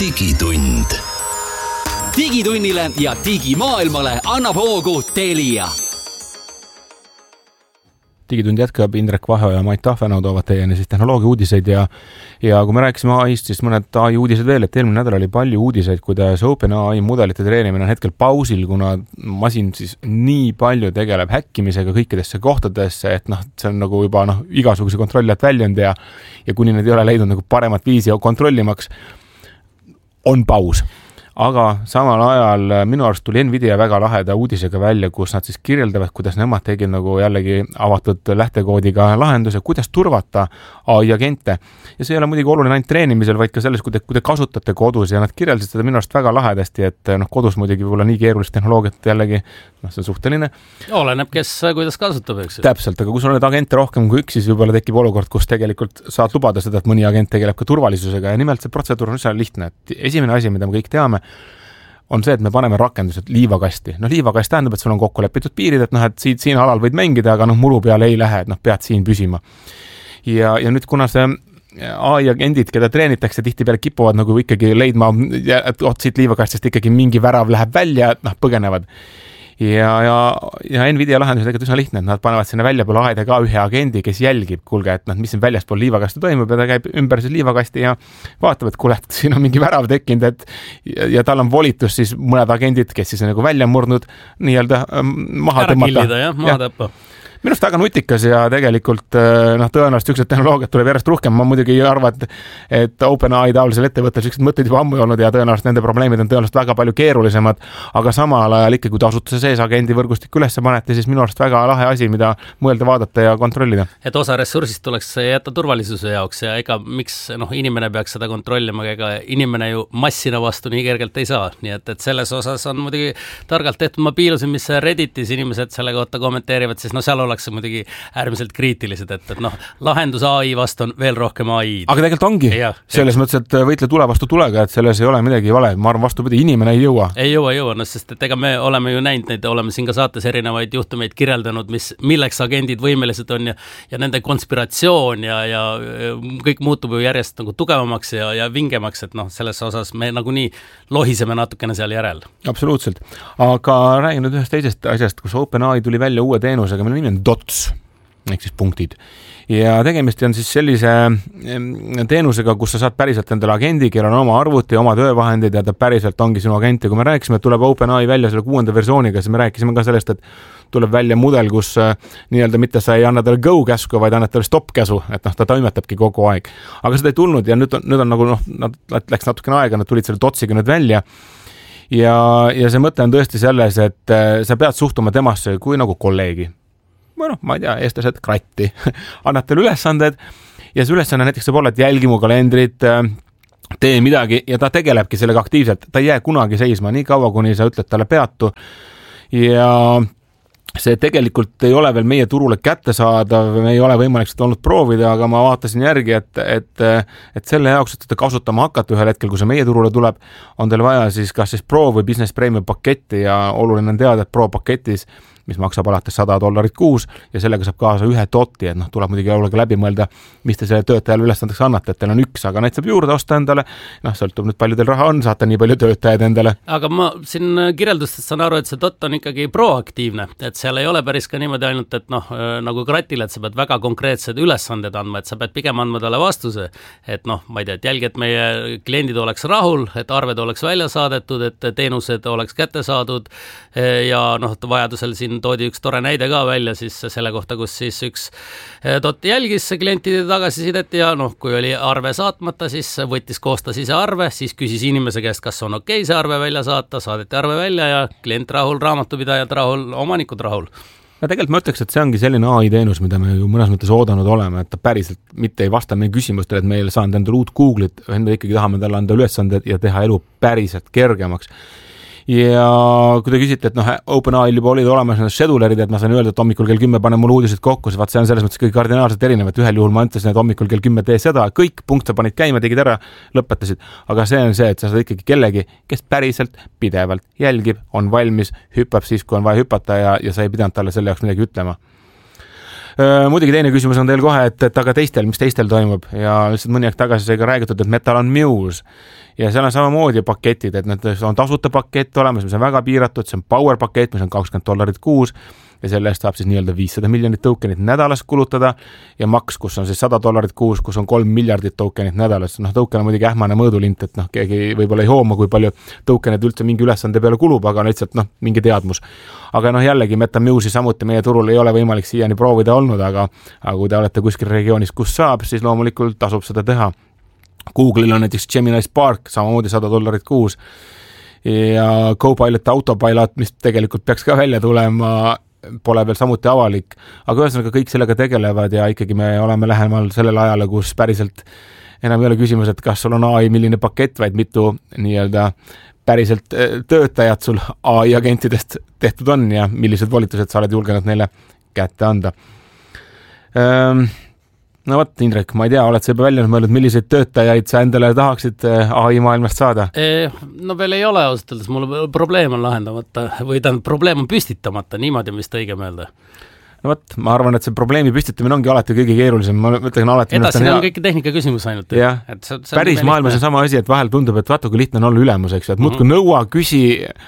digitund. Digitunnile ja digimaailmale annab hoogu Telia. Digitund jätkab, Indrek Vahe ja Mait Tahvenau toovad teieni siis tehnoloogia uudiseid ja kui me rääkisime AI-st, siis mõned AI uudised veel, et eelmine nädal oli palju uudiseid, kuidas OpenAI mudelite treenimine on hetkel pausil, kuna masin siis nii palju tegeleb häkkimisega kõikidesse kohtadesse, et see on nagu juba igasuguse kontrollijat väljund ja kuni need ei ole leidnud nagu paremat viisi kontrollimaks, on paus. Aga samal ajal minu arust tuli Nvidia väga laheda uudisega välja, kus nad siis kirjeldavad, kuidas nemad tegid nagu jällegi avatud lähtekoodiga lahenduse, kuidas turvata AI-agente. Ja see ei ole muidugi oluline ainult treenimisel, vaid ka selles, kui te kasutate kodus ja nad kirjeldasid seda minu arust väga lahedasti, et kodus muidugi võib-olla nii keerulist tehnoloogiat jällegi, see on suhteline. Oleneb, kes kuidas kasutab, eks. Täpselt, aga kui sul on agente rohkem kui üks, siis võib-olla tekib olukord, kus tegelikult saad lubada seda, et mõni agent tegeleb ka turvalisusega ja nimelt see protseduur on üsna lihtne. Et esimene asi, mida me kõik teame, on see, et me paneme rakendused liivakasti. Liivakast tähendab, et sul on kokku lepitud piirid, et siin alal võid mängida, aga muru peale ei lähe, et pead siin püsima. Ja nüüd, kuna see AI-agendid, keda treenitakse, tihtipeale kipuvad nagu ikkagi leidma, et siit liivakastist ikkagi mingi värav läheb välja, et põgenevad. Ja Nvidia lahendus on tegelikult üsna lihtne, et nad panevad sinna väljapoole aeda ka ühe agendi, kes jälgib, kuulge, et mis siin väljaspool liivakasti toimub ja ta käib ümber siis liivakasti ja vaatab, et kuule, et siin on mingi värav tekkinud, ja tal on volitus siis mõned agendid, kes siis on nagu välja murnud nii-öelda maha tõmmata. Ära killida, maha tõppa. Minu arust väga nutikas ja tegelikult tõenäoliselt ükselt tehnoloogiat tuleb järjest rohkem. Ma muidugi ei arva, et OpenAI taolisel ettevõttel sellised mõtted juba ammu olnud ja tõenäoliselt nende probleemid on tõenäoliselt väga palju keerulisemad, aga samal ajal ikkagi, kui te asutuse sees agendi võrgustik üles panete, siis minu arust väga lahe asi, mida mõelda, vaadata ja kontrollida. Et osa ressursist tuleks jätta turvalisuse jaoks ja ega miks inimene peaks seda kontrollima, ega inimene ju massina vastu nii kergelt ei saa. Nii et selles osas on muidugi targalt tehtud. Ma piilusin, mis Redditis inimesed selle kohta kommenteerivad, siis seal ollakse muidugi äärmiselt kriitilised, et lahendus AI vastu on veel rohkem AI. Aga tegelikult ongi. Selles mõttes, et võitle tule vastu tulega, et selles ei ole midagi vale. Ma arvan vastupidi, inimene ei jõua. Ei jõua, sest et ega me oleme ju näinud neid, oleme siin ka saates erinevaid juhtumeid kirjeldanud, milleks agendid võimelised on ja nende konspiratsioon ja kõik muutub ju järjest nagu tugevamaks ja vingemaks, et selles osas me nagunii lohiseme natukene seal järel. Absoluutselt. Aga räägin nüüd ühest teisest asjast, kus OpenAI tuli välja uue teenusega, mille nimi on dots, ehk siis punktid. Ja tegemist on siis sellise teenusega, kus sa saad päriselt endale agendi, kellel on oma arvuti, oma töövahendid ja ta päriselt ongi sinu agent. Ja kui me rääkisime, et tuleb OpenAI välja selle 6. versiooniga, siis me rääkisime ka sellest, et tuleb välja mudel, kus nii-öelda mitte sa ei anna talle go-käsku, vaid annad talle stop-käsu, et ta toimetabki kogu aeg. Aga seda ei tulnud ja nüüd on nagu läks natukene aega, nad tulid selle dotsiga nüüd välja. Ja see mõte on tõesti selles, et sa pead suhtuma temasse kui nagu kolleegi. Ma ei tea, eestlased kratti. Annad talle ülesanded ja see ülesanne näiteks saab olla, et jälgi mu kalendrit, tee midagi ja ta tegelebki sellega aktiivselt. Ta ei jää kunagi seisma nii kaua, kuni sa ütled talle peatu. Ja see tegelikult ei ole veel meie turule kättesaadav, me ei ole võimalik seda olnud proovida, aga ma vaatasin järgi, et selle jaoks, et seda kasutama hakata ühel hetkel, kui see meie turule tuleb, on teil vaja siis kas siis Pro või Business Premium paketti ja oluline on teada, et Pro paketis, mis maksab alates $100 kuus ja sellega saab kaasa ühe doti, et tuleb muidugi olla läbi mõelda, mis te selle töötajale ülesandeks annate, et teil on üks, aga neid saab juurde osta endale, sõltub nüüd palju teil raha on, saate nii palju töötajaid endale. Aga ma siin kirjeldustest saan aru, et see dot on ikkagi proaktiivne, et seal ei ole päris ka niimoodi ainult, et nagu kratile, et sa pead väga konkreetsed ülesanded andma, et sa pead pigem andma talle vastuse, et ma ei tea, et jälgi, et meie kliendid oleks rahul, et arved oleks välja saadetud, et teenused oleks kätte saadud ja vajadusel siin toodi üks tore näide ka välja siis selle kohta, kus siis üks dot jälgis klientide tagasisidet ja kui oli arve saatmata, siis koostas ise arve, siis küsis inimese käest, kas on okei see arve välja saata, saadeti arve välja ja klient rahul, raamatupidajad rahul, omanikud rahul. Ja tegelikult ma ütleks, et see ongi selline AI-teenus, mida me ju mõnes mõttes oodanud oleme, et ta päriselt mitte ei vasta meie küsimustele, et meil saanud endale uut Google'it, me ikkagi tahame talle anda ülesanded ja teha elu päriselt kergemaks. Ja kui te küsite, et OpenAI juba olid olemas need schedulerid, et ma saan öelda, et hommikul kell 10 panen mul uudised kokku, see on selles mõttes kõik kardinaalselt erinev, et ühel juhul ma ütlesin, et hommikul kell 10 tee seda, kõik punkt sa panid käima, tegid ära, lõpetasid. Aga see on see, et sa saad ikkagi kellegi, kes päriselt pidevalt jälgib, on valmis, hüppab siis, kui on vaja hüpata ja sa ei pidanud talle selle jaoks midagi ütlema. Muidugi teine küsimus on teil kohe, et aga mis teistel toimub ja lihtsalt mõni aeg tagasi sai ka räägitud, et Metal on Muse ja seal on samamoodi paketid, et need on tasuta pakett olemas, mis on väga piiratud, see on power pakett, mis on $20 kuus ja selle eest saab siis nii-öelda 500 miljonit tokenit nädalas kulutada ja maks, kus on siis $100 kuus, kus on 3 miljardit tokenit nädalas. Token on muidugi ähmane mõõdulint, et keegi võib-olla ei hooma, kui palju tokenid üldse mingi ülesande peale kulub, aga lihtsalt mingi teadmus. Aga jällegi MetaMuse'i samuti meie turul ei ole võimalik siiani proovida olnud, aga kui te olete kuskil regioonis, kus saab, siis loomulikult tasub seda teha. Google'il on näiteks Gemini Spark, samamoodi $100 kuus ja Copilot Autopilot, mis tegelikult peaks ka välja tulema, pole veel samuti avalik, aga ühesõnaga kõik sellega tegelevad ja ikkagi me oleme lähemal sellele ajale, kus päriselt enam ei ole küsimus, et kas sul on AI milline pakett, vaid mitu nii-öelda päriselt töötajad sul AI agentidest tehtud on ja millised volitused sa oled julgenud neile kätte anda. No vot, Indrek, ma ei tea, oled sa juba välja mõelnud, milliseid töötajaid sa endale tahaksid AI maailmast saada? No veel ei ole ausalt öeldes, mul probleem on lahendamata või probleem on püstitamata, niimoodi vist õige meelde. No vot, ma arvan, et see probleemi püstitamine ongi alati kõige keerulisem. Ma ütlen alati... Edasi on kõik tehnika küsimus ainult. Jah, päris maailmas on sama asi, et vahel tundub, et vaata, kui lihtne on olla ülemus, eks, et muudkui nõua, küsi,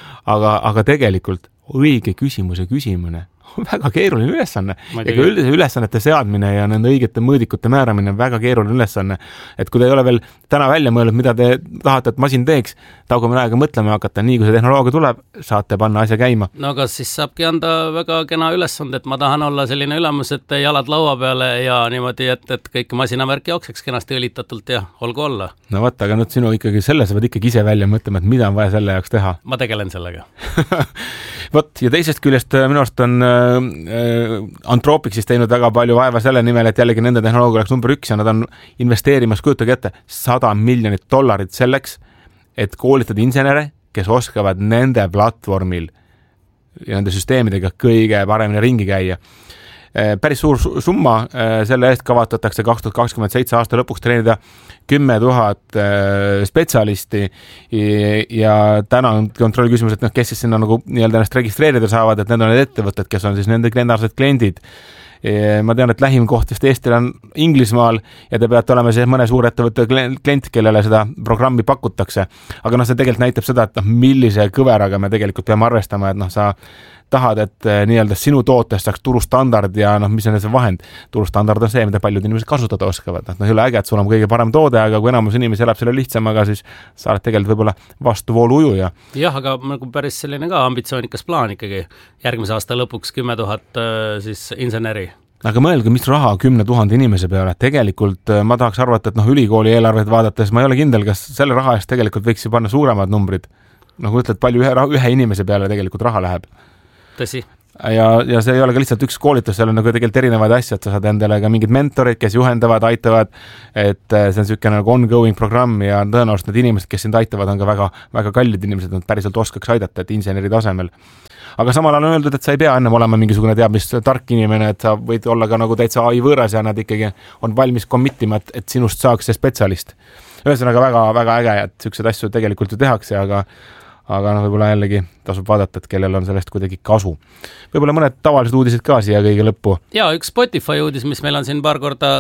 aga tegelikult õige küsimuse küsimine väga keeruline ülesanne ja ka üldise ülesannete seadmine ja nende õigete mõõdikute määramine on väga keeruline ülesanne. Et kui te ei ole veel täna välja mõelnud, mida te tahate, et masin teeks, taugume aega mõtlema hakata, nii kui see tehnoloogia tuleb, saate panna asja käima. No aga siis saabki anda väga kena ülesande, et ma tahan olla selline ülemus, et jalad laua peale ja niimoodi, et kõik masinavärk jookseks kenasti õlitatult ja olgu olla. No võt, aga nüüd sinu ikkagi selle sa pead ikkagi ise välja mõtlema, et mida on vaja selle jaoks teha. Ma tegelen sellega. Võt, ja teisest küljest minu arust on Anthropic siis teinud väga palju vaeva selle nimel, et jällegi nende tehnoloogia oleks number 1 ja nad on investeerimas, kujutage ette, $100 miljonit selleks, et koolitada insenere, kes oskavad nende platvormil ja nende süsteemidega kõige paremini ringi käia. Päris suur summa, selle eest kavatatakse 2027 aasta lõpuks treenida 10 000 spetsialisti ja täna on kontrolli küsimus, et kes siis sinna nii-öelda ennast registreerida saavad, et need on need ettevõtted, kes on siis nende kliendaarsed kliendid. Ma tean, et lähim koht vist Eestil on Inglismaal ja te peate olema siis mõne suurettevõtte klient, kellele seda programmi pakutakse. Aga see tegelikult näitab seda, et millise kõveraga me tegelikult peame arvestama, et sa tahad, et nii-öelda sinu tootest saaks turustandard ja mis on see vahend. Turustandard on see, mida paljud inimesed kasutada oskavad. Ei ole äge, et sul on kõige parem toode, aga kui enamus inimesi elab selle lihtsamaga, siis sa oled tegelikult võib-olla vastuvoolu ujuja. Jah, aga päris selline ka ambitsioonikas plaan ikkagi. Järgmise aasta lõpuks 10 000 siis inseneri. Aga mõelge, mis raha 10 000 inimese peale. Tegelikult ma tahaks arvata, et ülikooli eelarvet vaadates ma ei ole kindel, kas selle raha eest tegelikult võiks ju panna suuremad numbrid. Ütled, palju ühe inimese peale tegelikult raha läheb. Tõsi. Ja see ei ole ka lihtsalt üks koolitus, seal on tegelikult erinevaid asjad, sa saad endale ka mingid mentorid, kes juhendavad, aitavad, et see on selline ongoing programm ja tõenäoliselt need inimesed, kes sind aitavad, on ka väga, väga kallid inimesed, nad päriselt oskaks aidata, et inseneri tasemel. Aga samal on öeldud, et sa ei pea ennem olema mingisugune teab, mis tark inimene, et sa võid olla ka täitsa AI võõras ja nad ikkagi on valmis committima, et sinust saaks see spetsialist. Ühesõnaga väga, väga äge, et sellised asju tegelikult ju tehakse, aga võib-olla jällegi tasub vaadata, et kellel on sellest kuidagi kasu. Võib-olla mõned tavalised uudised ka siia kõige lõppu. Ja üks Spotify uudis, mis meil on siin paar korda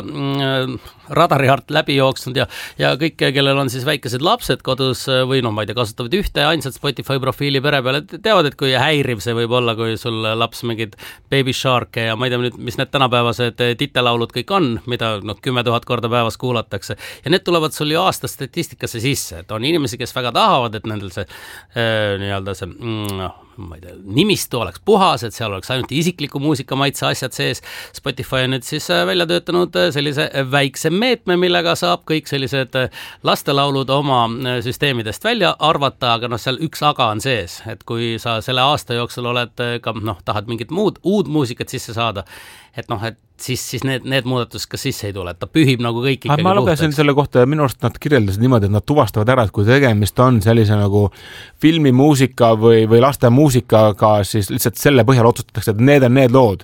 radari alt läbi jooksnud ja kõik, kellel on siis väikesed lapsed kodus või ma ei tea, kasutavad ühte ainsat Spotify profiili pere peale, teavad, et kui häiriv see võib olla, kui sul laps mingid Baby Shark ja ma ei tea nüüd, mis need tänapäevased titelaulud kõik on, mida 10 000 korda päevas kuulatakse ja need tulevad sul ju aasta statistikasse sisse, et on inimesi, kes väga tahavad, et nendel see nii-öelda see ma ei tea, nimistu oleks puhas, et seal oleks ainult isikliku muusika maitse asjad sees. Spotify on nüüd siis välja töötanud sellise väikse meetme, millega saab kõik sellised lastelaulud oma süsteemidest välja arvata, aga seal üks aga on sees, et kui sa selle aasta jooksul oled ka, tahad mingit uud muusikat sisse saada, et siis need muudatused ka sisse ei tule, et ta pühib nagu kõik ikkagi ma lugesin selle kohta ja minu arust nad kirjeldasid niimoodi, et nad tuvastavad ära, et kui tegemist on sellise nagu filmimuusika või laste muusikaga, siis lihtsalt selle põhjal otsustatakse, et need on need lood,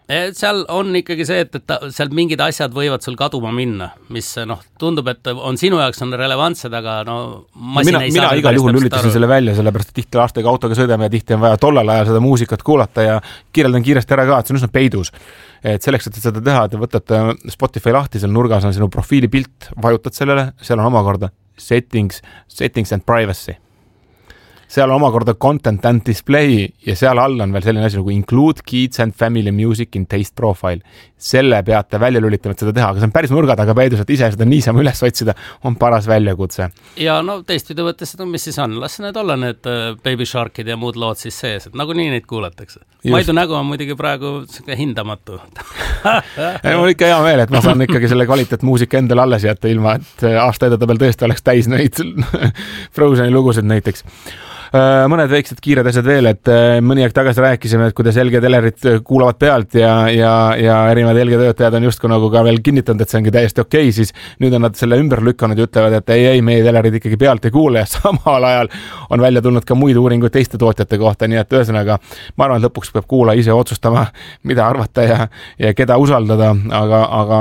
Seal on ikkagi see, et seal mingid asjad võivad sul kaduma minna, mis tundub, et on sinu jaoks on relevantsed, aga mina igal juhul lülitasin selle välja, sellepärast et tihti lastega autoga sõidame ja tihti on vaja tollal ajal seda muusikat kuulata ja kirjeldan kiiresti ära ka, et see on üsna peidus. Et selleks, et seda teha, te võtate Spotify lahti, seal nurgas on sinu profiilipilt, vajutad sellele, seal on omakorda settings and privacy. Seal on omakorda content and display ja seal all on veel selline asi nagu include kids and family music in taste profile. Selle peate välja lülitama, et seda teha, aga see on päris nurga taga peidus, et ise seda niisama üles otsida on paras väljakutse. Ja teistpidi võttes seda, mis siis on, las need olla need Baby Sharkid ja muud lood siis sees, et nagu nii neid kuulatakse. Maidu nägu on muidugi praegu hindamatu. Mul ikka hea meel, et ma saan ikkagi selle kvaliteetmuusika endale alles jätta ilma, et aasta edada veel tõesti oleks täis neid Frozeni lugusid näiteks. Mõned väiksed kiired asjad veel, et mõni aeg tagasi rääkisime, et kuidas LG telerid kuulavad pealt ja erinevad LG töötajad on justkui nagu ka veel kinnitanud, et see ongi täiesti okei, siis nüüd on nad selle ümber lükanud ja ütlevad, et ei, meie telerid ikkagi pealt ei kuule ja samal ajal on välja tulnud ka muid uuringuid teiste tootjate kohta, nii et ühesõnaga ma arvan, et lõpuks peab kuula ise otsustama, mida arvata ja keda usaldada, aga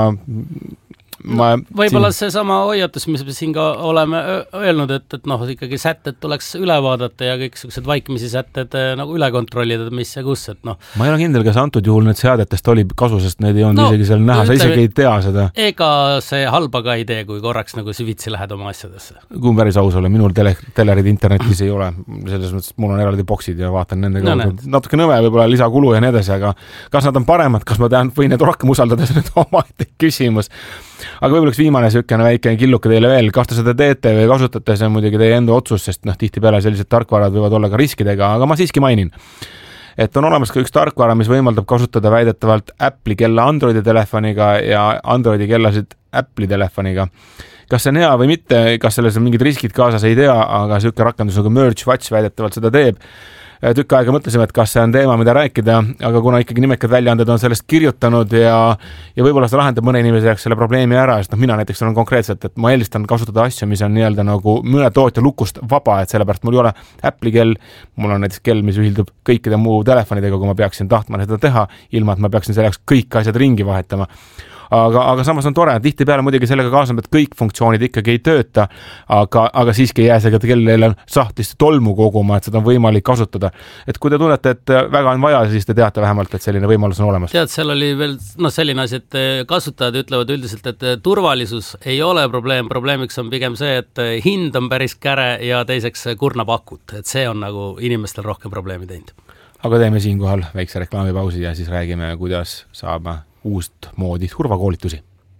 võib-olla see sama hoiatus, mis me siin ka oleme öelnud, et ikkagi sätted tuleks üle vaadata ja kõik sellised vaikimisi sätted nagu üle kontrollida, mis ja kus, et Ma ei ole kindel, kas antud juhul need seadetest oli kasu, sest need ei olnud isegi seal näha, sa isegi ei tea seda. Ega see halba ka ei tee, kui korraks nagu süvitsi lähed oma asjadesse. Kui on päris aus ole, minul telerid internetis ei ole, selles mõttes, et mul on eraldi boksid ja vaatan nendega. Natuke nõme võib-olla lisakulu ja nii edasi, aga kas nad on paremad, kas ma võin need rohkem usaldada, see on omaette küsimus. Aga võib-olla üks viimane sükene väike killuke teile veel, kas te seda teete või kasutate, see on muidugi teie enda otsus, sest tihtipeale sellised tarkvarad võivad olla ka riskidega, aga ma siiski mainin, et on olemas ka üks tarkvara, mis võimaldab kasutada väidetavalt Apple'i kella Androidi telefoniga ja Androidi kellasid Apple'i telefoniga. Kas see on hea või mitte, kas selles on mingid riskid kaasas, ei tea, aga sükke rakendus nagu Merge Watch väidetavalt seda teeb. Tükk aega mõtlesime, et kas see on teema, mida rääkida, aga kuna ikkagi nimekad väljaanded on sellest kirjutanud ja võib-olla see lahendab mõne inimese jaoks selle probleemi ära, sest mina näiteks olen konkreetselt, et ma eelistan kasutada asju, mis on nii-öelda nagu mõne tootja lukust vaba, et sellepärast mul ei ole Apple'i kell, mul on näiteks kell, mis ühildub kõikide muu telefonidega, kui ma peaksin tahtma seda teha, ilma et ma peaksin selleks kõik asjad ringi vahetama. Aga samas on tore, tihtipeale muidugi sellega kaasneb, et kõik funktsioonid ikkagi ei tööta, aga siiski ei jää see kellele sahtlist tolmu koguma, et seda on võimalik kasutada. Et kui te tunnete, et väga on vaja, siis te teate vähemalt, et selline võimalus on olemas. Tead, seal oli veel selline asi, et kasutajad ütlevad üldiselt, et turvalisus ei ole probleem, probleemiks on pigem see, et hind on päris käre ja teiseks kurnab akut, et see on nagu inimestel rohkem probleemi teinud. Aga teeme siinkohal väikse reklaamipausi ja siis räägime, kuidas saab uust moodi turvakoolitusi.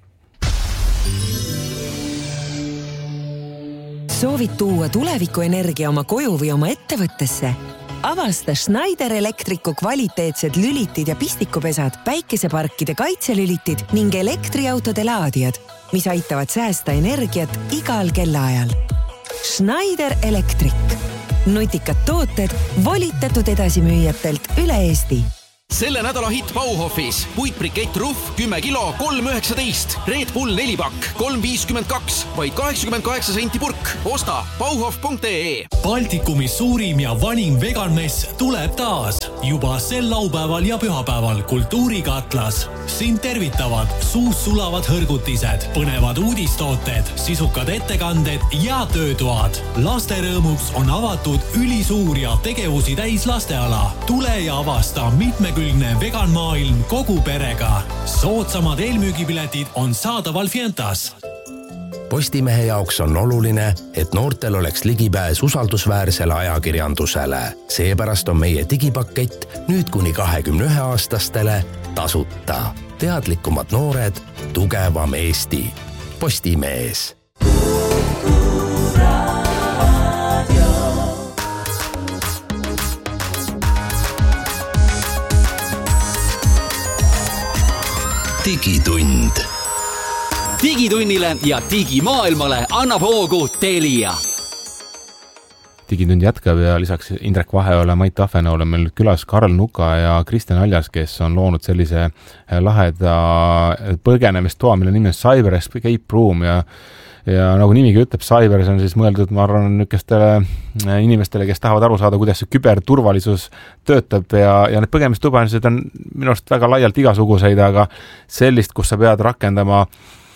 Soovid tuua tulevikuenergia oma koju või oma ettevõttesse? Avasta Schneider Electricu kvaliteetsed lülitid ja pistikupesad, päikeseparkide kaitselülitid ning elektriautode laadijad, mis aitavad säästa energiat igal kellaajal. Schneider Electric. Nutikad tooted volitatud edasimüüjatelt üle Eesti. Selle nädala hitt Bauhofis. Puitbrikett Ruff 10 kilo 3,19. Red Bull 4-pakk 3,52. Vaid 88 senti purk. Osta bauhof.ee. Baltikumis suurim ja vanim veganmess tuleb taas. Juba sel laupäeval ja pühapäeval Kultuurikatlas. Siin tervitavad suus sulavad hõrgutised, põnevad uudistooted, sisukad ettekanded ja töötoad. Laste rõõmuks on avatud ülisuur ja tegevusi täis lasteala. Tule ja avasta mitmekülgne veganmaailm kogu perega. Soodsamad eelmüügipiletid on saadaval Fientas. Postimehe jaoks on oluline, et noortel oleks ligipääs usaldusväärsele ajakirjandusele. Seepärast on meie digipakett nüüd kuni 21-aastastele tasuta. Teadlikumad noored, tugevam Eesti. Postimees. Digitund. Digitunnile ja digimaailmale annab hoogu Telia. digitund jätkab ja lisaks Indrek Vaheola, Mait Ahvena olen meil külas Karl Nuka ja Kristjan Aljas, kes on loonud sellise laheda põgenemistoa, mille nimi on Cyber Escape Room ja nagu nimigi ütleb, Cyber, see on siis mõeldud, ma arvan, nükestele inimestele, kes tahavad aru saada, kuidas see küberturvalisus töötab ja need põgemistubanised on minu arust väga laialt igasuguseid, aga sellist, kus sa pead rakendama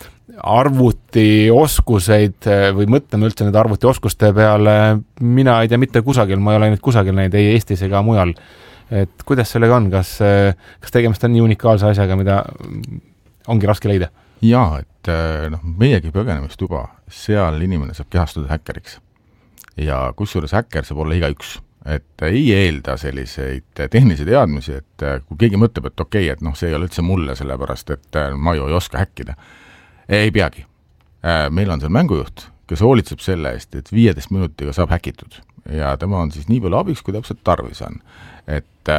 arvutioskuseid või mõtlema üldse need arvutioskuste peale, mina ei tea mitte kusagil, ma ei ole nüüd kusagil neid ei Eestis ega mujal. Et kuidas sellega on? Kas tegemist on nii unikaalse asjaga, mida ongi raske leida? Jaa, et meiegi põgenemistuba, seal inimene saab kehastuda häkkeriks. Ja kusjuures häkker saab olla igaüks. Et ei eelda selliseid tehnilisi teadmisi, et kui keegi mõtleb, et okei, et see ei ole üldse mulle, sellepärast et ma ju ei oska häkkida. Ei peagi. Meil on seal mängujuht, kes hoolitseb selle eest, et 15 minutiga saab häkitud. Ja tema on siis nii palju abiks, kui täpselt tarvis on. Et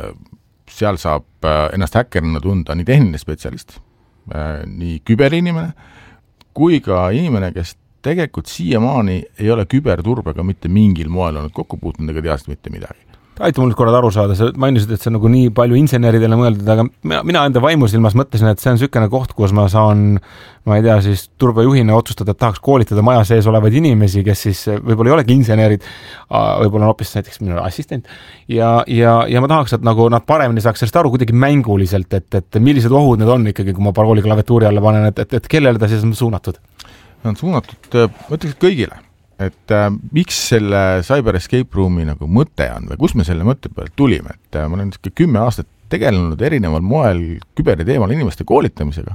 seal saab ennast häkkerina tunda nii tehniline spetsialist, nii küberinimene, kui ka inimene, kes tegelikult siiamaani ei ole küberturbega mitte mingil moel olnud kokku puutunud ega teadnud mitte midagi. Aita mul korrad aru saada, sa mainisid, et see on nagu nii palju inseneridele mõeldud, aga mina enda vaimusilmas mõtlesin, et see on sükene koht, kus ma saan, ma ei tea, siis turvajuhina otsustada, et tahaks koolitada maja sees olevaid inimesi, kes siis võib-olla ei olegi insenerid, võib-olla on hoopis näiteks minu assistent, ja ma tahaks, et nagu nad paremini saaks sellest aru kuidagi mänguliselt, et millised ohud need on ikkagi, kui ma parooli klaviatuuri alla panen, et kellele ta siis on suunatud? On suunatud, mõtleks kõigile. Et miks selle Cyber Escape Roomi nagu mõte on või kus me selle mõtte pealt tulime, et ma olen 10 aastat tegelenud erineval moel küberi teemal inimeste koolitamisega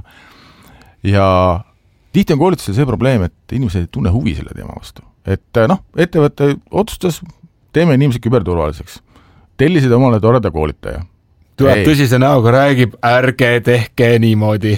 ja tihti on koolitusel see probleem, et inimesed ei tunne huvi selle teema vastu. Et ettevõte otsustas, teeme inimesed küberturvaliseks. Tellisid omale toreda koolitaja. Tuleb tõsise näoga räägib, ärge tehke niimoodi.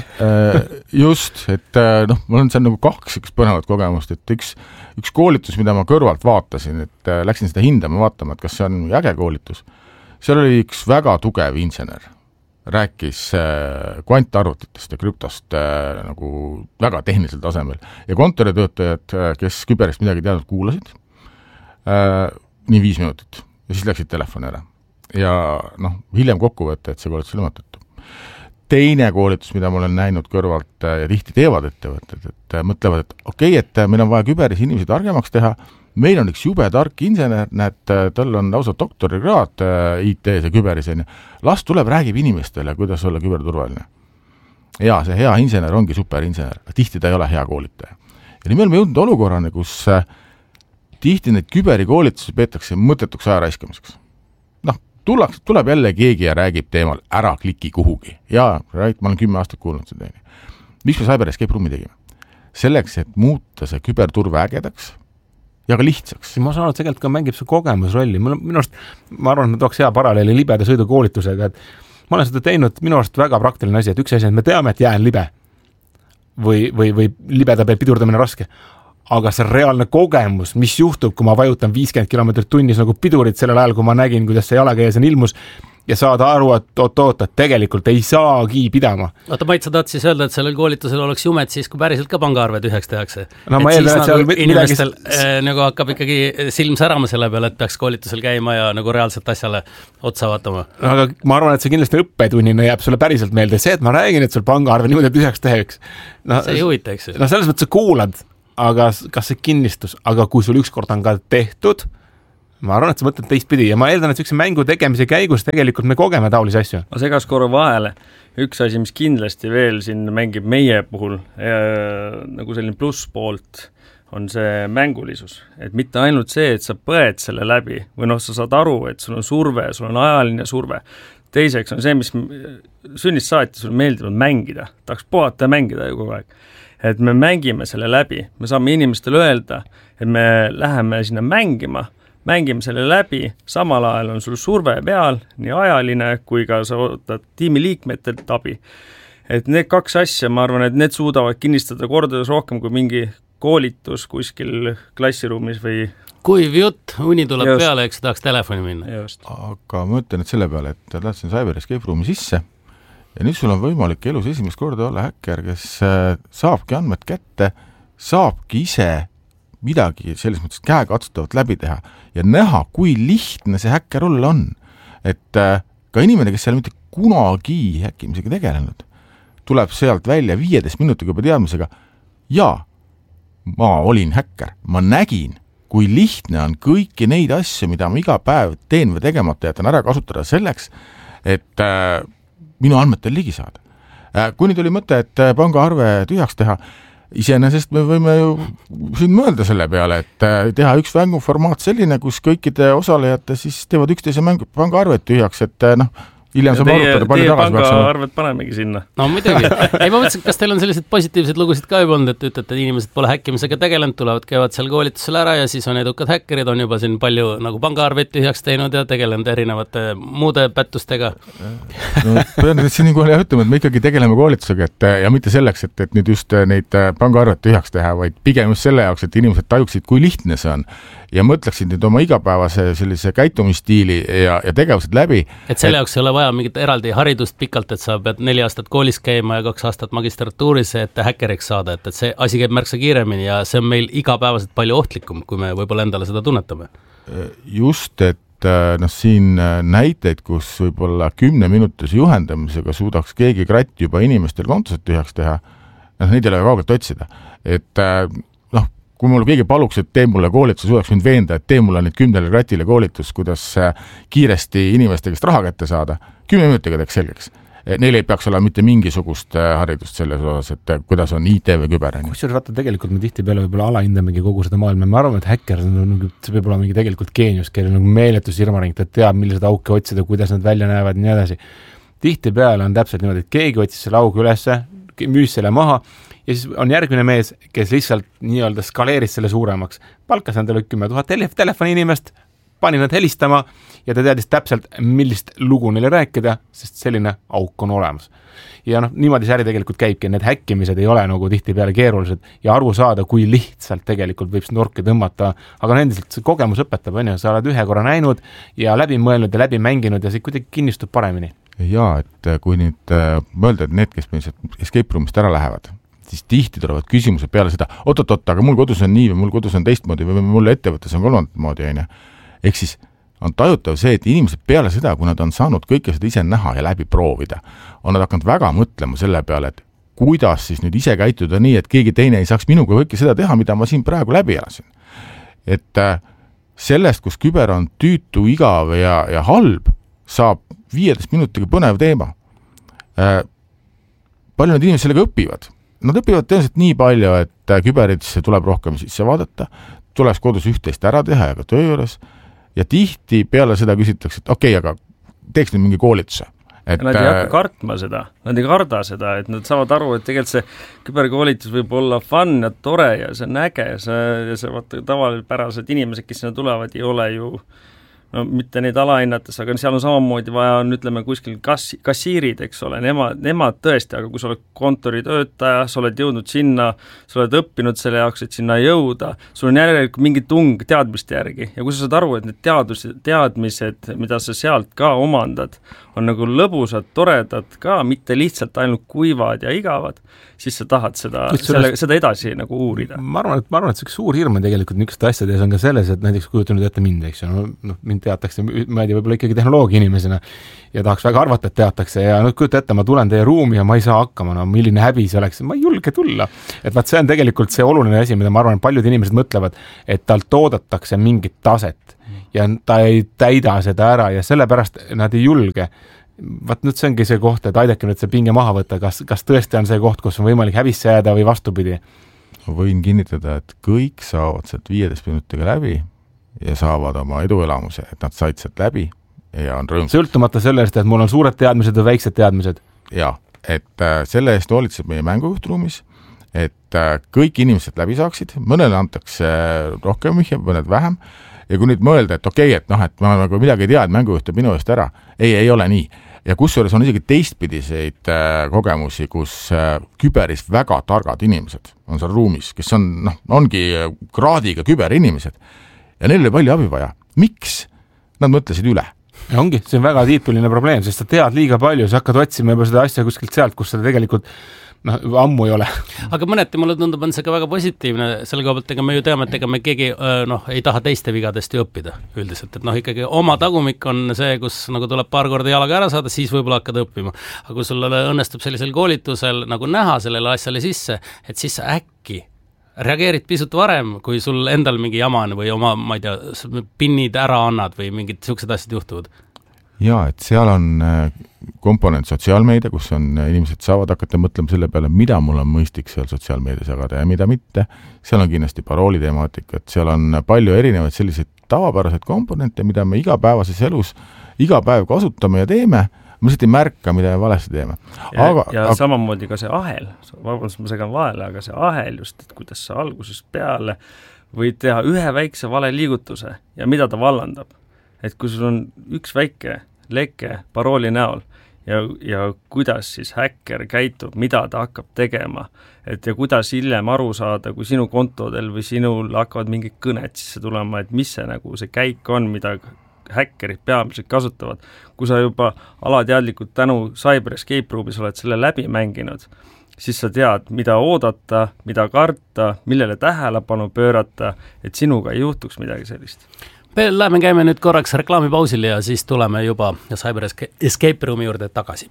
Just, et mul on seal nagu 2 põnevat kogemust, et üks koolitus, mida ma kõrvalt vaatasin, et läksin seda hindama vaatama, et kas see on äge koolitus. Seal oli üks väga tugev insener, rääkis kvantarvutitest ja krüptost nagu väga tehnilisel tasemel ja kontoritöötajad, kes küberist midagi teadnud, kuulasid nii 5 minutit ja siis läksid telefoni ära. Ja hiljem kokku võtta, et see koolitus lõmatatud. Teine koolitus, mida ma olen näinud kõrvalt ja tihti teevad ettevõtted, et mõtlevad, et okei, et meil on vaja küberis inimesi targemaks teha, meil on üks jube tark insener, näed, tal on lausa doktorikraad IT-s ja küberis, las tuleb, räägib inimestele, kuidas olla küberturvaline. Ja see hea insener ongi superinsener, tihti ta ei ole hea koolitaja. Ja nii me oleme jõudnud olukorrani, kus tihti neid küberikoolitusi peetakse mõttetuks aja raiskamiseks. Tuleb jälle keegi ja räägib teemal, ära kliki kuhugi. Ja, ma olen 10 aastat kuulnud seda. Miks me Cyber Escape Roomi tegime? Selleks, et muuta see küberturve ägedaks ja ka lihtsaks. Ma saan aru, et tegelikult ka mängib see kogemusrolli. Minu arust, ma arvan, et me tooks hea paralleeli libeda sõidukoolitusega. Ma olen seda teinud minu arust väga praktiline asi, et üks asi, et me teame, et jää on libe või libeda peal pidurdamine raske. Aga see reaalne kogemus, mis juhtub, kui ma vajutan 50 km tunnis nagu pidurit sellel ajal, kui ma nägin, kuidas see jalakäija siin ilmus ja saada aru, et oot, tegelikult ei saagi pidama. Oota, Mait, sa tahad siis öelda, et sellel koolitusel oleks jumet siis, kui päriselt ka pangaarved üheks tehakse. No, ma eeldan, et seal inimestel nagu hakkab ikkagi silm särama selle peale, et peaks koolitusel käima ja nagu reaalselt asjale otsa vaatama. No, aga ma arvan, et see kindlasti õppetunnina jääb sulle päriselt meelde. See, et ma räägin, et sul pangaarve niimoodi, et üheks teheks. See ei huvita, eks? No selles mõttes sa kuulad, aga kas see kinnistus, aga kui sul ükskord on ka tehtud, ma arvan, et sa mõtled teistpidi ja ma eeldan, et mängu tegemise käigus tegelikult me kogeme taolisi asju. Ma segas korra vahele. Üks asi, mis kindlasti veel siin mängib meie puhul nagu selline plusspoolt, on see mängulisus. Et mitte ainult see, et sa põed selle läbi või sa saad aru, et sul on surve, sul on ajaline surve. Teiseks on see, mis sünnist saati sul meeldinud mängida. Tahaks puhata ja mängida ju kogu aeg. Et me mängime selle läbi, me saame inimestele öelda, et me läheme sinna mängime selle läbi, samal ajal on sul surve peal, nii ajaline kui ka sa ootad tiimiliikmetelt abi. Et need 2 asja, ma arvan, et need suudavad kinnistada kordades rohkem kui mingi koolitus kuskil klassiruumis või... Kuiv jutt, uni tuleb peale, eks tahaks telefoni minna. Just. Aga ma ütlen, et selle peale, et lähed siin Cyber Escape Roomi sisse ja nüüd sul on võimalik elus esimest korda olla häkker, kes saabki andmed kätte, saabki ise midagi selles mõttes käekatsutavat läbi teha ja näha, kui lihtne see häkker olla on. Et ka inimene, kes seal mitte kunagi häkkimisega tegelenud, tuleb sealt välja 15 minutiga juba teadmisega, jaa, ma olin häkker, ma nägin, kui lihtne on kõiki neid asju, mida ma iga päev teen või tegemata jätan ära kasutada selleks, et minu andmetel ligi saada. Kui nüüd oli mõte, et pangaarve tühjaks teha, iseenesest me võime ju siin mõelda selle peale, et teha üks mänguformaat selline, kus kõikide osalejate siis teevad üksteise pangaarvet tühjaks, et hiljem saab arutada palju tagasi. Teie pangaarvet panemegi sinna. No muidugi. Ei, ma mõtlesin, kas teil on sellised positiivsed lugusid ka juba olnud, et ütlete, et inimesed pole häkkimisega tegelenud, tulevad, käivad seal koolitusel ära ja siis on edukad häkkerid, on juba siin palju nagu pangaarvet tühjaks teinud ja tegelenud erinevate muude pättustega. No, pean siin kohe ütlema, et me ikkagi tegeleme koolitusega ja mitte selleks, et nüüd just neid pangaarvet tühjaks teha, vaid pigem just selle jaoks, et inimesed tajuksid, kui lihtne see on ja mõtleksid nüüd oma igapäevase sellise käitumisstiili ja tegevused läbi. Et selle jaoks ei ole vaja mingit eraldi haridust pikalt, et sa pead 4 aastat koolis käima ja 2 aastat magistratuuris, et häkkeriks saada, et see asi käib märksa kiiremini ja see on meil igapäevaselt palju ohtlikum, kui me võib-olla endale seda tunnetame. Just, et siin näiteid, kus võib-olla 10 minutise juhendamisega suudaks keegi kratt juba inimestel kontosid tühjaks teha, neid ei ole kaugelt otsida, et kui mul keegi paluks, et tee mulle koolitus, suudaks mind veenda, et tee mulle nüüd 10 kratile koolitus, kuidas kiiresti inimeste käest raha kätte saada, 10 minutiga teeks selgeks. Neil ei peaks olla mitte mingisugust haridust selles osas, et kuidas on IT või küber. Kusjuures vaata, tegelikult me tihtipeale võib-olla alahindamegi kogu seda maailma. Me arvame, et häkker see võib olla mingi tegelikult geenius, kellel on meeletus irmaring, ta teab, millised auke otsida, kuidas nad välja näevad ja nii edasi. Tihtipeale on täpselt niimoodi, et keegi otsis selle augu ülesse, müüs selle maha ja siis on järgmine mees, kes lihtsalt nii-öelda skaleeris selle suuremaks. Palkas endale 10 000 telefoni inimest, pani nad helistama ja ta teadis täpselt, millist lugu neile rääkida, sest selline auk on olemas. Ja niimoodi see äri tegelikult käibki, need häkkimised ei ole nagu tihtipeale keerulised ja aru saada, kui lihtsalt tegelikult võib norki tõmmata, aga endiselt see kogemus õpetab, sa oled ühe korra näinud ja läbi mõelnud ja läbi mänginud ja see kuidagi kinnistub paremini. Jaa, et kui nüüd mõelda, et need, kes escape roomist ära lähevad, siis tihti tulevad küsimused peale seda, oot, aga mul kodus on nii või mul kodus on teistmoodi või mul ettevõttes on kolmandat moodi. Ehk siis on tajutav see, et inimesed peale seda, kui nad on saanud kõike seda ise näha ja läbi proovida, on nad hakanud väga mõtlema selle peale, et kuidas siis nüüd ise käituda nii, et keegi teine ei saaks minuga kõike seda teha, mida ma siin praegu läbi elasin. Et sellest, kus küber on tüütu, igav ja halb, saab 15 minutiga põnev teema. Palju need inimesed sellega õpivad? Nad õpivad tõenäoliselt nii palju, et küberitisse tuleb rohkem sisse vaadata, tuleks kodus üht-teist ära teha ja ka töö juures ja tihti peale seda küsitakse, et okei, aga teeks nüüd mingi koolituse. Nad ei hakka kartma seda, nad ei karda seda, et nad saavad aru, et tegelikult see küberkoolitus võib olla fun ja tore ja see on äge ja see vaata, tavalipärased inimesed, kes sinna tulevad, ei ole ju mitte neid alahinnates, aga seal on samamoodi vaja on, ütleme, kuskil kassiirid, eks ole, nemad tõesti, aga kui sa oled kontoritöötaja, sa oled jõudnud sinna, sa oled õppinud selle jaoks, et sinna jõuda, sul on järelikult mingi tung teadmiste järgi ja kui sa saad aru, et need teadmised, mida sa sealt ka omandad, on nagu lõbusad, toredad ka, mitte lihtsalt ainult kuivad ja igavad, siis sa tahad seda edasi nagu uurida. Ma arvan, et see suur hirm tegelikult niisugused asjades on ka selles, et näiteks kujutanud ette mind, eks ju, mind teatakse, ma ei tea, võib-olla ikkagi tehnoloogia inimesena ja tahaks väga arvata, et teatakse ja kujuta ette, ma tulen teie ruumi ja ma ei saa hakkama, milline häbi see oleks, ma ei julge tulla. Et vaat see on tegelikult see oluline asi, mida ma arvan, paljud inimesed mõtlevad, et talt oodatakse mingit taset ja ta ei täida seda ära ja sellepärast nad ei julge. Vaat nüüd see ongi see koht, et aidake nüüd see pinge maha võtta, kas tõesti on see koht, kus on võimalik häbisse jääda või vastupidi? Võin kinnitada, et kõik saavad sealt 15 minutiga läbi ja saavad oma eduelamuse, et nad said sealt läbi ja on rõõm. Sõltumata sellest, et mul on suured teadmised või väiksed teadmised? Jaa, et selle eest hoolitseb meie mängujuhtruumis, et kõik inimesed läbi saaksid, mõnele antakse rohkem vihje, mõned vähem ja kui nüüd mõelda, et okei, et ma nagu midagi ei tea, et mängujuht teeb minu eest ära, ei ole nii. Ja kusjuures on isegi teistpidiseid kogemusi, kus küberis väga targad inimesed on seal ruumis, kes ongi kraadiga küberinimesed ja neil oli palju abi vaja. Miks? Nad mõtlesid üle. Ja ongi, see on väga tiipiline probleem, sest sa tead liiga palju, sa hakkad otsima juba seda asja kuskilt sealt, kus seda tegelikult ammu ei ole. Aga mõneti mulle tundub, on see ka väga positiivne, selle koha pealt, ega me ju teame, et ega me keegi ei taha teiste vigadest ju õppida üldiselt, et ikkagi oma tagumik on see, kus nagu tuleb paar korda jalaga ära saada, siis võib-olla hakkad õppima. Aga kui sul õnnestub sellisel koolitusel nagu näha sellele asjale sisse, et siis sa äkki reageerid pisut varem, kui sul endal mingi jama on või oma, ma ei tea, pinnid ära annad või mingid siuksed asjad juhtuvad. Jaa, et seal on komponent sotsiaalmeedia, kus on inimesed saavad hakata mõtlema selle peale, mida mul on mõistlik seal sotsiaalmeedias jagada ja mida mitte. Seal on kindlasti parooli temaatika, et seal on palju erinevaid selliseid tavapäraseid komponente, mida me igapäevases elus iga päev kasutame ja teeme, ma lihtsalt ei märka, mida me valesti teeme. Ja samamoodi ka see ahel, vabandust, ma segan vahele, aga see ahel just, et kuidas sa algusest peale võid teha ühe väikse vale liigutuse ja mida ta vallandab. Et kui sul on üks väike leke parooli näol ja kuidas siis häkker käitub, mida ta hakkab tegema, et ja kuidas hiljem aru saada, kui sinu kontodel või sinul hakkavad mingid kõned sisse tulema, et mis see nagu see käik on, mida häkkerid peamiselt kasutavad. Kui sa juba alateadlikult tänu Cyber Escape Roomis oled selle läbi mänginud, siis sa tead, mida oodata, mida karta, millele tähelepanu pöörata, et sinuga ei juhtuks midagi sellist. Läheme käime nüüd korraks reklaamipausil ja siis tuleme juba Cyber Escape Roomi juurde tagasi.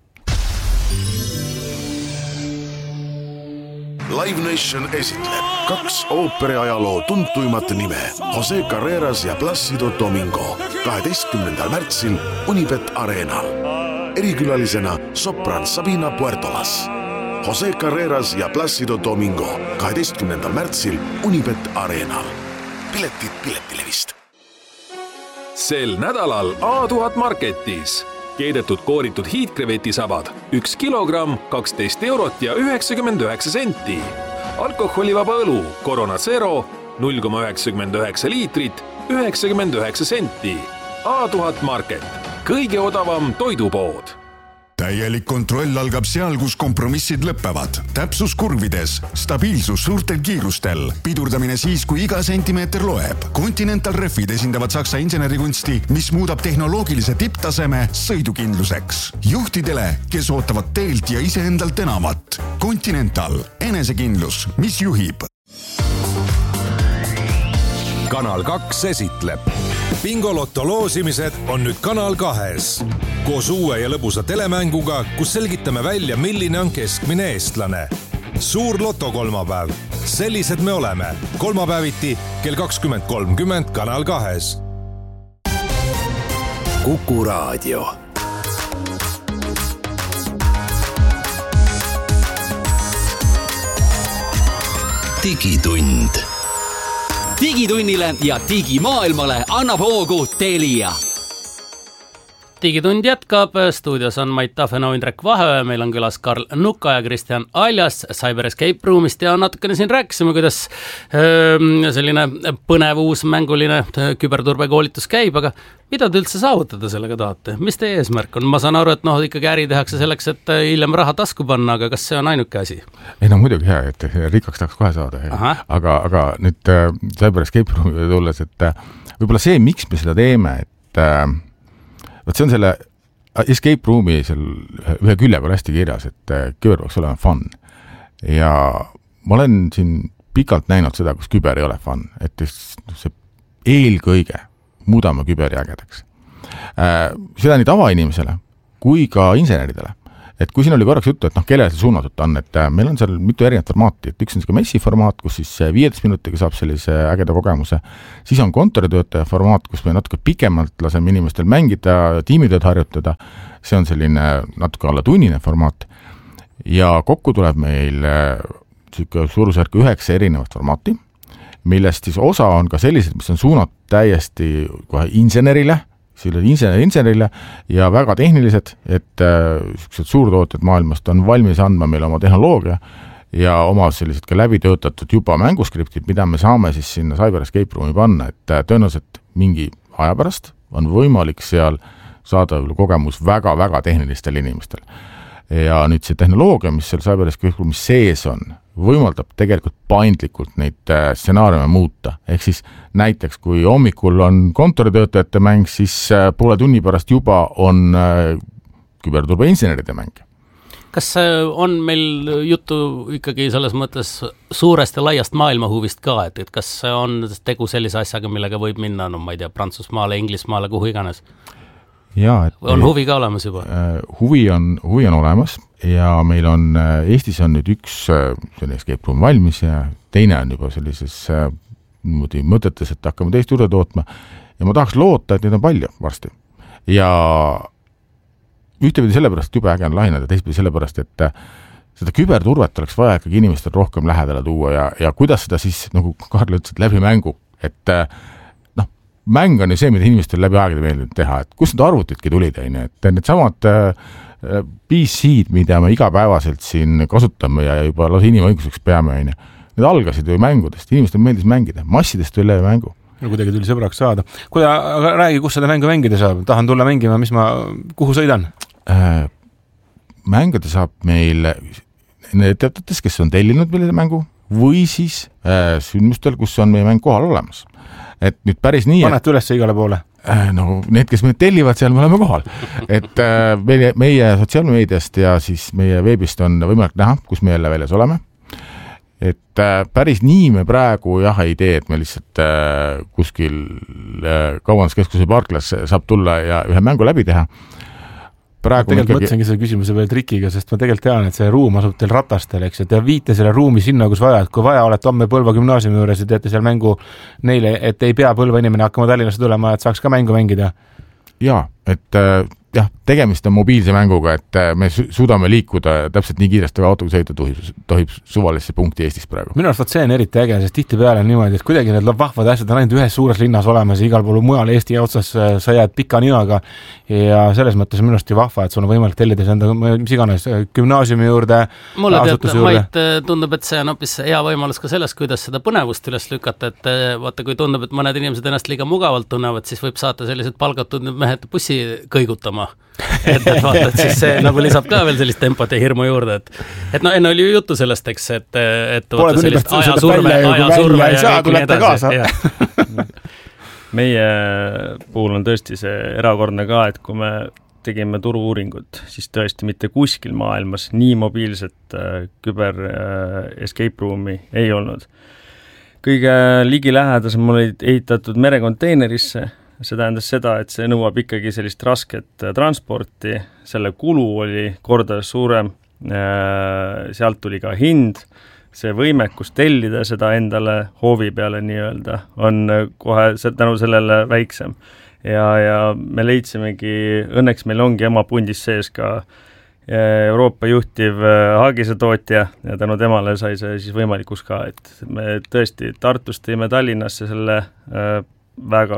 Live Nation esitleb 2 ooperiajaloo tuntuimat nime Jose Carreras ja Plácido Domingo 12. märtsil Unibet Arenal. Erikülalisena sopran Sabina Puertolas. Jose Carreras ja Plácido Domingo 12. märtsil Unibet Arenal. Piletid Piletilevist. Sel nädalal A1000 Marketis keedetud kooritud hiidkrevetisabad 1 kilogramm 12 eurot ja 99 senti. Alkoholivaba õlu Corona Zero 0,99 liitrit 99 senti. A1000 Market, kõige odavam toidupood. Täielik kontroll algab seal, kus kompromissid lõppevad. Täpsus kurvides, stabiilsus suurtel kiirustel, pidurdamine siis, kui iga sentimeeter loeb. Continental Refid esindavad Saksa insenerikunsti, mis muudab tehnoloogilise tipptaseme sõidukindluseks. Juhtidele, kes ootavad teelt ja iseendalt enamat. Continental, enesekindlus, mis juhib. Kanal 2 esitleb. Bingolotto loosimised on nüüd Kanal 2. Koos uue ja lõbusa telemänguga, kus selgitame välja, milline on keskmine eestlane. Suur lotokolmapäev. Sellised me oleme. Kolmapäeviti kell 20.30 Kanal 2. Kuku Raadio. Digitund. Digitunnile ja digimaailmale annab hoogu Telia. Digitund jätkab, stuudios on Mait Tafenau, Indrek Vaheöö, meil on külas Karl Nuka ja Kristjan Aljas Cyber Escape Roomist ja natukene siin rääkisime, kuidas selline põnev uus mänguline küberturbekoolitus käib, aga mida te üldse saavutada sellega tahate? Mis teie eesmärk on? Ma saan aru, et ikkagi äri tehakse selleks, et hiljem raha tasku panna, aga kas see on ainuke asi? Ei no muidugi hea, et rikkaks tahaks kohe saada. Aga nüüd Cyber Escape Roomi tulles, et võib-olla see, miks me seda teeme, et see on selle Escape Roomi seal ühe külje peal hästi kirjas, et küber peaks olema fun. Ja ma olen siin pikalt näinud seda, kus küber ei ole fun, et see eelkõige muudame küberi ägedaks. Seda nii tavainimesele kui ka inseneridele. Et kui siin oli korraks juttu, et kellele see suunatud on, et meil on seal mitu erinevat formaati, et üks on see messi formaat, kus siis 15 minutiga saab sellise ägeda kogemuse, siis on kontoritöötaja formaat, kus me natuke pikemalt laseme inimestel mängida, tiimitööd harjutada, see on selline natuke alla tunnine formaat ja kokku tuleb meil suurusjärk 9 erinevat formaati, millest siis osa on ka sellised, mis on suunatud täiesti kohe insenerile ja väga tehnilised, et suurtootjad maailmast on valmis andma meile oma tehnoloogia ja oma sellised ka läbi töötatud juba mänguskriptid, mida me saame siis sinna Cyber Escape Roomi panna, et tõenäoliselt mingi aja pärast on võimalik seal saada kogemus väga-väga tehnilistel inimestel. Ja nüüd see tehnoloogia, mis seal Cyber Escape Roomis sees on, võimaldab tegelikult paindlikult neid stsenaariume muuta. Ehk siis näiteks, kui hommikul on kontoritöötajate mäng, siis poole tunni pärast juba on küberturbe inseneride mäng. Kas on meil juttu ikkagi selles mõttes suurest ja laiast maailmahuvist ka, et kas on tegu sellise asjaga, millega võib minna, no ma ei tea, Prantsusmaale, Inglismaale, kuhu iganes? Jaa, on huvi ka olemas juba? Huvi on olemas ja meil on, Eestis on nüüd üks selline escape room valmis ja teine on juba sellises mõtetes, et hakkame teist juurde tootma ja ma tahaks loota, et neid on palju varsti. Ja ühtepidi sellepärast, et jube äge on lahineda, teistpidi sellepärast, et seda küberturvet oleks vaja ikkagi inimestel rohkem lähedale tuua ja kuidas seda siis, nagu Karl ütles, läbi mängu, et mäng on ju see, mida inimestel läbi aegade meeldinud teha, et kus need arvutidki tulid, et need samad PC-d, mida me igapäevaselt siin kasutame ja juba lausa inimõiguseks peame, need algasid ju mängudest, inimestel meeldis mängida, massidest tuli läbi mängu. No kuidagi tuli sõbraks saada. Aga räägi, kus seda mängu mängida saab? Tahan tulla mängima, kuhu sõidan? Mängida saab meil ettevõtetes, kes on tellinud meile mängu või siis sündmustel, kus on meie mäng kohal olemas. Et nüüd päris nii... Panete üles igale poole? No need, kes meid tellivad, seal me oleme kohal. Et meie sotsiaalmeediast ja siis meie veebist on võimalik näha, kus me jälle väljas oleme. Et päris nii me praegu ei tee, et me lihtsalt kuskil kaubanduskeskuse parklas saab tulla ja ühe mängu läbi teha. Tegelikult mõtlesingi selle küsimuse veel trikiga, sest ma tegelikult tean, et see ruum asub teil ratastel, eks, et viite selle ruumi sinna, kus vaja, et kui vaja olete homme Põlva gümnaasiumi juures ja teete seal mängu neile, et ei pea Põlva inimene hakkama Tallinnasse tulema, et saaks ka mängu mängida. Jaa, et tegemist on mobiilse mänguga, et me suudame liikuda täpselt nii kiiresti, kui autoga sõita tohib suvalisse punkti Eestis praegu. Minu arust see on eriti äge, sest tihtipeale on niimoodi, et kuidagi need vahvad asjad on ainult ühes suures linnas olemas ja igal pool mujal Eesti otsas sa jääd pika ninaga ja selles mõttes on minu arust ju vahva, et sul on võimalik tellida enda mis iganes gümnaasiumi juurde, asutuse juurde. Mait tundub, et see on hoopis hea võimalus ka sellest, kuidas seda põnevust üles lükata, et vaata, kui tundub, et mõned inimesed ennast liiga mugavalt tunnevad, siis võib saata sellised palgatud mehed bussi kõigutama. et vaata, et siis see nagu lisab ka veel sellist tempot ja hirmu juurde, et no enne oli ju juttu sellest, eks, et vaata sellist ajasurve ja kõik nii edasi. Meie puhul on tõesti see erakordne ka, et kui me tegime turu-uuringut, siis tõesti mitte kuskil maailmas nii mobiilset küber escape roomi ei olnud. Kõige ligilähedasem olid ehitatud merekonteinerisse. See tähendas seda, et see nõuab ikkagi sellist rasket transporti, selle kulu oli kordades suurem, sealt tuli ka hind, see võimekus tellida seda endale hoovi peale nii-öelda on kohe tänu sellele väiksem. Ja me leidsimegi, õnneks meil ongi ema pundis sees ka Euroopa juhtiv haagise tootja ja tänu temale sai see siis võimalikuks ka, et me tõesti Tartust tõime Tallinnasse selle väga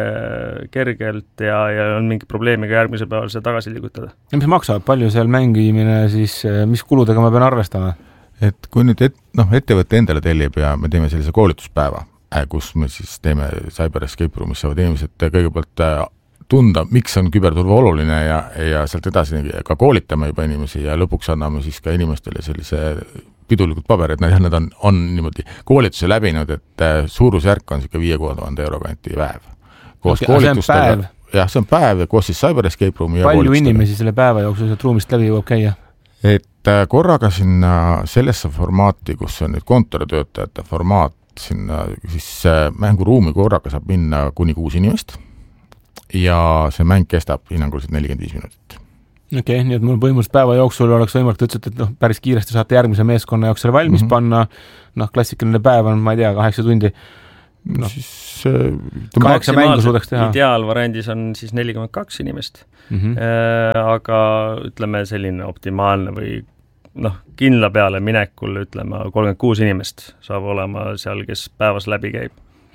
kergelt ja on mingi probleemiga järgmise päeval see tagasi liigutada. Ja mis maksab? Palju seal mängimine, siis mis kuludega ma pean arvestama? Et kui nüüd ettevõtte endale tellib ja me teeme sellise koolituspäeva, kus me siis teeme Cyber Escape Roomis saavad inimesed kõigepealt tunda, miks on küberturva oluline ja sealt edasi ka koolitame juba inimesi ja lõpuks anname siis ka inimestele sellise pidulikud paberid, nad on niimoodi koolituse läbinud, et suurusjärk on 5,000 euro kanti päev. Koos koolitustega. Jah, see on päev ja koos siis Cyber Escape Roomi. Palju inimesi selle päeva jooksul sealt ruumist läbi jõuab käia? Et korraga sinna sellesse formaati, kus on nüüd kontoritöötajate formaat, sinna siis mänguruumi korraga saab minna kuni 6 inimest ja see mäng kestab hinnanguliselt 45 minutit. Okei, nii et mul põhimõtteliselt päeva jooksul oleks võimalik, et päris kiiresti saate järgmise meeskonna jaoks selle valmis panna, klassikaline päev on, ma ei tea, 8 tundi. Siis 8 mängu suudaks teha. Ideaalvariandis on siis 42 inimest, aga ütleme selline optimaalne või kindla peale minekul, ütleme 36 inimest saab olema seal, kes päevas läbi käib.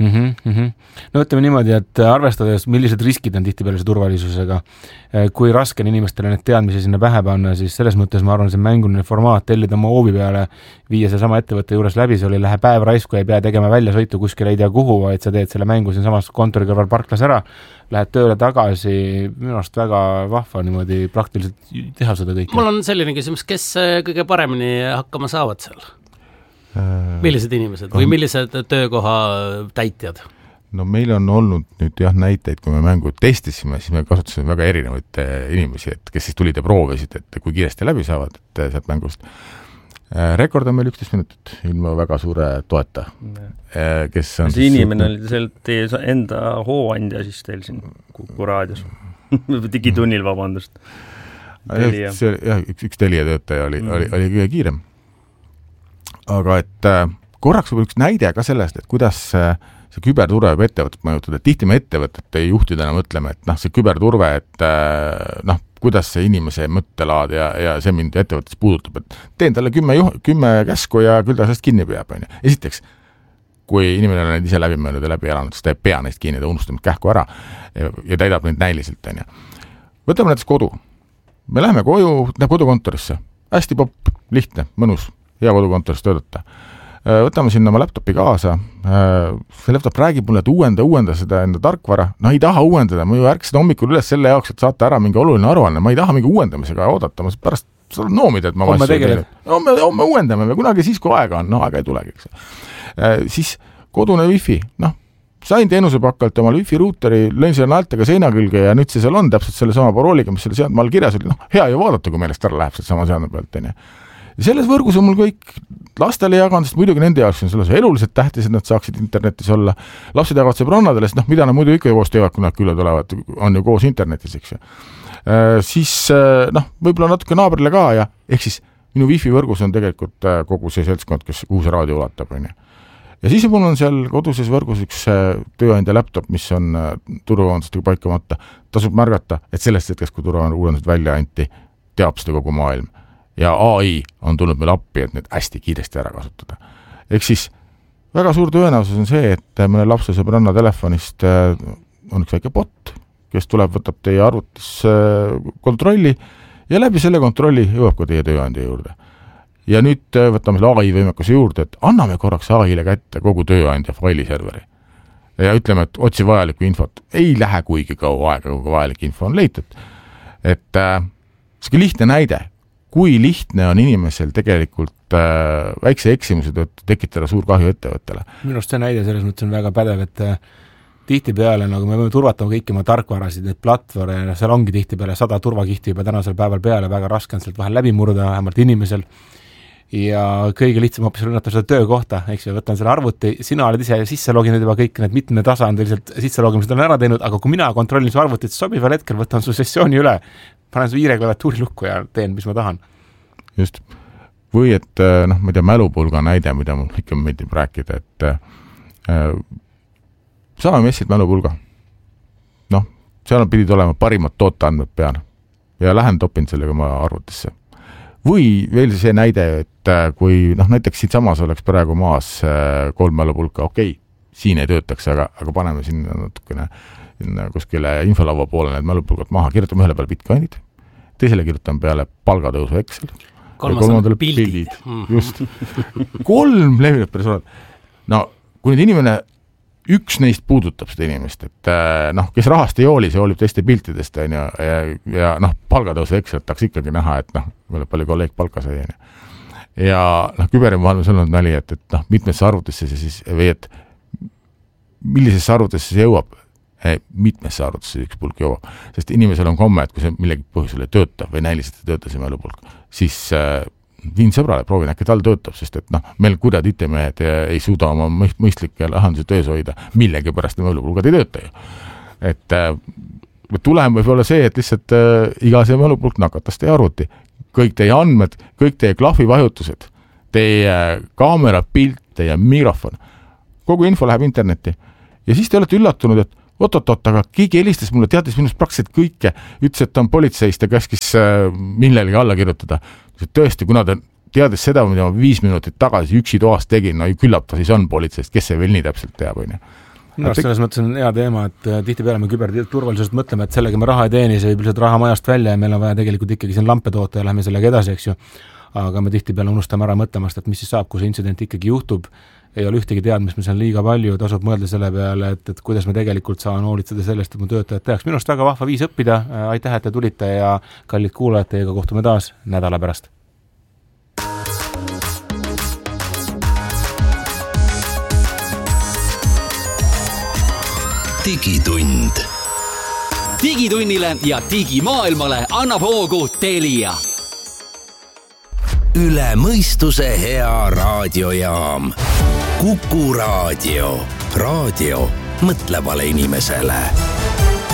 No ütleme niimoodi, et arvestades, millised riskid on tihtipeale see turvalisusega, kui raske on inimestele need teadmisi sinna pähe panna, siis selles mõttes ma arvan, see mänguline formaat tellida oma hoovi peale, viia see sama ettevõtte juures läbi, see oli lähe päev raisku, ei pea tegema väljasõitu kuskil ei tea kuhu, vaid sa teed selle mängu siin samas kontori kõrval parklas ära, lähed tööle tagasi, minu arust väga vahva niimoodi praktiliselt teha seda kõike. Mul on selline küsimus, kes kõige paremini hakkama saavad seal? Millised inimesed või millised töökoha täitjad? No meil on olnud nüüd näiteid, kui me mängu testisime, siis me kasutasime väga erinevaid inimesi, et kes siis tulid ja proovisid, et kui kiiresti läbi saavad, et sealt mängust. Rekord on meil 11 minutit, ilma väga suure toeta. Kes on see inimene oli sealt teie enda hooandja siis teil siin Kuku raadios. Digitunnil, vabandust. Üks Telia töötaja oli kõige kiirem. Aga et korraks võib üks näide ka sellest, et kuidas see küberturve võib ettevõtet mõjutada. Tihti me ettevõtete juhtidena mõtleme, et see küberturve, et kuidas see inimese mõttelaad ja see mind ettevõttes puudutab, et teen talle 10 käsku ja küll ta sellest kinni peab. Esiteks, kui inimene on ise läbi mõelnud ja läbi elanud, siis ta ei pea neist kinni, ta unustab kähku ära ja täidab neid näiliselt. Võtame näiteks kodu. Me läheme kodukontorisse. Hästi popp, lihtne, mõnus, hea kodukontoris töötada. Võtame sinna oma laptopi kaasa, see laptop räägib mulle, et uuenda seda enda tarkvara, ei taha uuendada, ma ju ärksin hommikul üles selle jaoks, et saata ära mingi oluline aruanne, ma ei taha mingi uuendamisega oodata, ma pärast noomida, et ma homme uuendame või kunagi siis, kui aega on, aega ei tulegi. Siis kodune wifi, sain teenusepakkalt oma wifi ruuteri, lõin selle naeltega seina külge ja nüüd see seal on täpselt selle sama parooliga, mis selle seadme all kirjas oli, hea ju vaadata, kui meelest ära läheb selle sama seadme pealt. Ja selles võrgus on mul kõik lastele jaganud, sest muidugi nende jaoks on selles eluliselt tähtis, et nad saaksid internetis olla. Lapsed jagavad sõbrannadele, sest mida nad muidu ikka koos teevad, kui nad külla tulevad, on ju koos internetis, eks ju. Siis võib-olla natuke naabrile ka ja ehk siis minu wifi võrgus on tegelikult kogu see seltskond, kuhu see raadio ulatab. Ja siis mul on seal koduses võrgus üks tööandja laptop, mis on turvavandustega paikamata. Tasub märgata, et sellest hetkest, kui turvavandused välja anti, teab seda kogu maailm. Ja AI on tulnud meil appi, et need hästi kiiresti ära kasutada. Ehk siis väga suur tõenäosus on see, et mõne lapse sõbranna telefonist on üks väike bot, kes tuleb, võtab teie arvutis kontrolli ja läbi selle kontrolli jõuab ka teie tööandja juurde. Ja nüüd võtame selle AI võimekuse juurde, et anname korraks AI-le kätte kogu tööandja failiserveri. Ja ütleme, et otsi vajalikku infot. Ei lähe kuigi kaua aega, kui vajalik info on leitud. Et see lihtne näide, kui lihtne on inimesel tegelikult väikse eksimuse tekitada suur kahju ettevõttele. Minu arust see näide selles mõttes on väga pädev, et tihtipeale, nagu me võime turvatama kõiki oma tarkvarasid, need platvorme, seal ongi tihtipeale 100 turvakihti juba tänasel päeval peale, väga raske on sealt vahel läbi murda, vähemalt inimesel. Ja kõige lihtsam hoopis rünnata seda töökohta, eks ju, võtan selle arvuti, sina oled ise sisse loginud juba kõik need mitme tasandiliselt sisse logimised on ära teinud, aga kui mina kontrollin su arvutit sobival hetkel, võtan su sessiooni üle, panen su viireklaviatuuri lukku ja teen, mis ma tahan. Just. Või et, ma ei tea, mälupulga näide, mida mul ikka meeldib rääkida, et saame messid mälupulga. Seal pidid olema parimad tooteandmed peal ja lähen topin sellega oma arvutisse. Või veel see näide, et kui näiteks siit samas oleks praegu maas 3 mälupulka, siin ei töötaks, aga paneme sinna natukene kuskile infolaua poole need mälupulgad maha, kirjutame ühele peale bitcoinid, teisele kirjutame peale palgatõusu Excel, kolmandale pildid. Just. 3 levinud personaalid. Kui nüüd inimene üks neist puudutab seda inimest, et kes rahast ei hooli, see hoolib teiste piltidest ja palgatõusu Excel tahaks ikkagi näha, et palju kolleeg palka sai. Ja küberi maailmas on olnud näli, et mitmesse arvutisse see siis, või et millisesse arvutisse see jõuab, mitmesse arvutisse üks pulk jõuab, sest inimesel on komme, et kui see millegi põhjusel ei tööta või näiliselt ei tööta see mälupulk, siis viin sõbrale, proovin, äkki tal töötab, sest et meil kurjad IT-mehed ei suuda oma mõistlikke lahendusi töös hoida, millegi pärast mälupulgad ei tööta ju. Et tulem võib olla see, et lihtsalt iga see mälupulk nakatas teie arvuti. Kõik teie andmed, kõik teie klahvivajutused, teie kaamera, pilt, teie mikrofon, kogu info läheb internetti. Ja siis te olete üllatunud, et oot, aga keegi helistas mulle, teadis minust praktiliselt kõike, ütles, et ta on politseist ja käskis millelegi alla kirjutada. Tõesti, kuna ta teadis seda, mida ma 5 minutit tagasi üksi toast tegin, küllap ta siis on politseist, kes see veel nii täpselt teab. Selles mõttes on hea teema, et tihtipeale me küberturvalisusest mõtleme, et sellega me raha ei teeni, see võib lihtsalt raha majast välja ja meil on vaja tegelikult ikkagi siin lampe toota ja lähme sellega edasi, eks ju. Aga me tihtipeale unustame ära mõtlemast, et mis siis saab, kui see intsident ikkagi juhtub, ei ole ühtegi teadmist, mis on liiga palju, tasub mõelda selle peale, et kuidas me tegelikult saan hoolitseda sellest, et mu töötajad tehaks. Minust väga vahva viis õppida, aitäh, et te tulite ja kallid kuulajad, teiega kohtume taas nädala pärast. digitund. digitunnile ja digimaailmale annab hoogu Telia. Üle mõistuse hea raadiojaam. Kuku Raadio. Raadio mõtlevale inimesele.